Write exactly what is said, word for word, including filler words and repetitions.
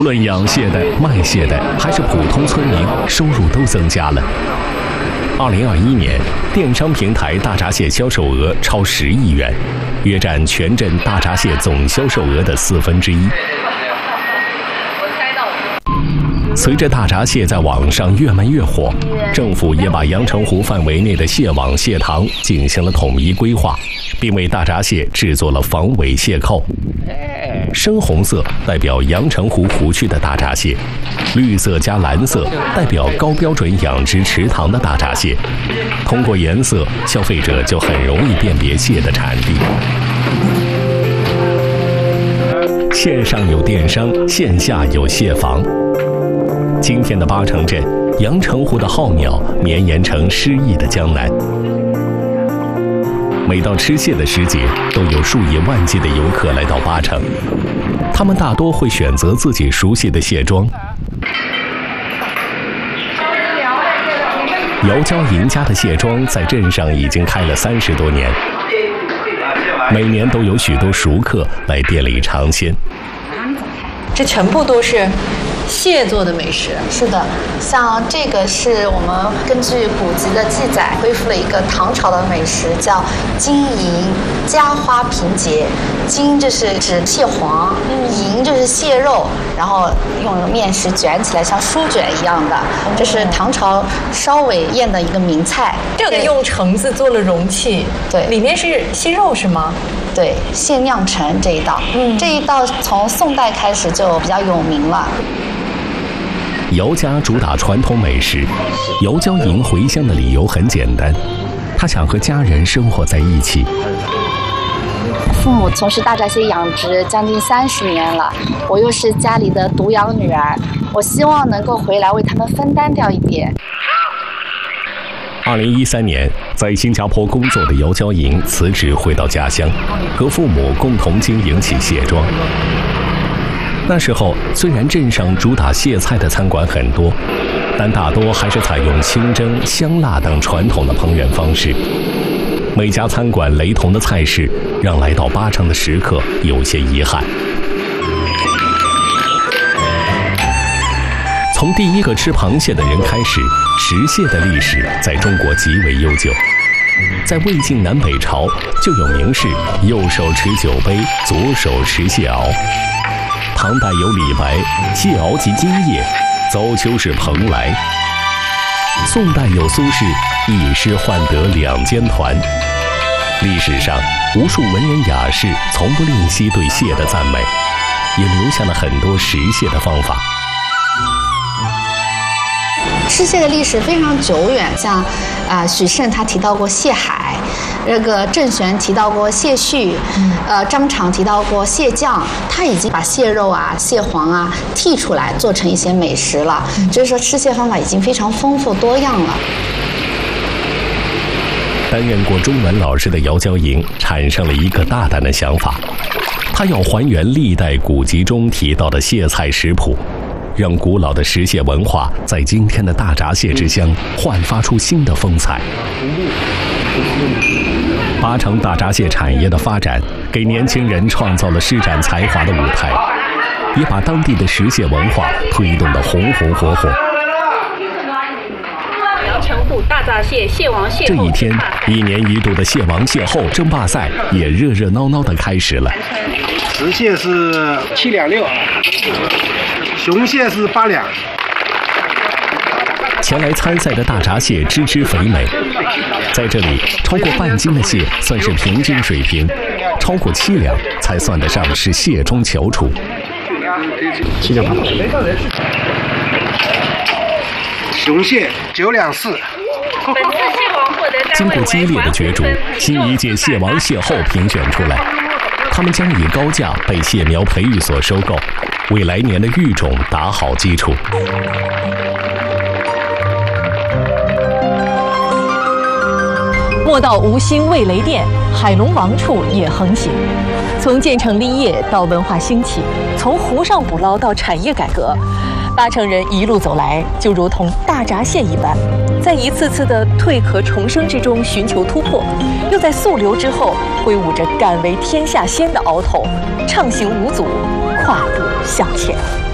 无论养蟹的、卖蟹的，还是普通村民，收入都增加了。二零二一年，电商平台大闸蟹销售额超十亿元，约占全镇大闸蟹总销售额的四分之一。随着大闸蟹在网上越卖越火，政府也把阳澄湖范围内的蟹网、蟹塘进行了统一规划，并为大闸蟹制作了防伪蟹扣。深红色代表阳澄湖湖区的大闸蟹，绿色加蓝色代表高标准养殖池塘的大闸蟹。通过颜色，消费者就很容易辨别蟹的产地。线上有电商，线下有蟹房。今天的八城镇，阳澄湖的浩渺绵延成诗意的江南。每到吃蟹的时节，都有数以万计的游客来到八城，他们大多会选择自己熟悉的蟹庄。姚娇赢家的蟹庄在镇上已经开了三十多年，每年都有许多熟客来店里尝鲜。 这全部都是蟹做的美食。 是的，像这个是我们根据古籍的记载恢复了一个唐朝的美食，叫金银夹花平节。金就是指蟹黄，银就是蟹肉，然后用面食卷起来像书卷一样的，这是唐朝稍微宴的一个名菜。 这个用橙子做了容器， 对， 里面是蟹肉是吗？ 对，蟹酿橙这一道，嗯，这一道从宋代开始就比较有名了。 姚家主打传统美食，姚娇赢回乡的理由很简单，他想和家人生活在一起。 父母从事大闸蟹养殖将近三十年了，我又是家里的独养女儿，我希望能够回来为他们分担掉一点。 二零一三年，在新加坡工作的姚娇赢辞职回到家乡，和父母共同经营起蟹庄。那时候，虽然镇上主打蟹菜的餐馆很多，但大多还是采用清蒸、香辣等传统的烹饪方式。每家餐馆雷同的菜式，让来到八城的食客有些遗憾。从第一个吃螃蟹的人开始，食蟹的历史在中国极为悠久。在魏晋南北朝就有名士右手持酒杯，左手持蟹螯。唐代有李白“蟹螯及今夜，遭秋是蓬莱”。宋代有苏轼“一诗换得两间团”。历史上，无数文人雅士从不吝惜对蟹的赞美，也留下了很多食蟹的方法。 吃蟹的历史非常久远，像啊、呃、许慎他提到过蟹海，这个郑玄提到过蟹絮，嗯、呃张敞提到过蟹酱，他已经把蟹肉啊、蟹黄啊剔出来做成一些美食了，嗯、就是说吃蟹方法已经非常丰富多样了。 担任过中文老师的姚娇赢产生了一个大胆的想法，他要还原历代古籍中提到的蟹菜食谱，让古老的食蟹文化在今天的大闸蟹之乡焕发出新的风采。八城大闸蟹产业的发展，给年轻人创造了施展才华的舞台，也把当地的食蟹文化推动得红红火火。 阳澄湖大闸蟹蟹王蟹这一天，一年一度的蟹王蟹后争霸赛也热热闹闹地开始了。 雌蟹是七两六，雄蟹是八两。 前来参赛的大闸蟹只只肥美，在这里超过半斤的蟹算是平均水平，超过七两才算得上是蟹中翘楚。 七两八。雄蟹九两四。 本次蟹王获得经过激烈的角逐，新一届蟹王蟹后评选出来，他们将以高价被蟹苗培育所收购，为来年的育种打好基础。 莫道无心为雷电，海龙王处也横行。从建成立业到文化兴起，从湖上捕捞到产业改革，八城人一路走来，就如同大闸蟹一般，在一次次的蜕壳重生之中寻求突破，又在溯流之后挥舞着敢为天下先的鳌头，畅行无阻，跨步向前。